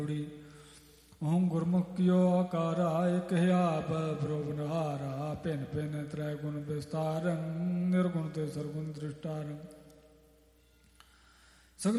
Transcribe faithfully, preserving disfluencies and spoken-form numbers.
ਓਮ ਗੁਰਮੁਖ ਕੀਓ ਆਕਾਰਾ ਇਕ ਹਿਆਪ ਪ੍ਰਭੁਨਹਾਰਾ ਭਿੰਨ ਭਿੰਨ ਤ੍ਰੈ ਗੁਣ ਵਿਸਤਾਰੰ ਨਿਰਗੁਣ ਤੇ ਸਰਗੁਣ ਦ੍ਰਿਸ਼ਟਾਰੰ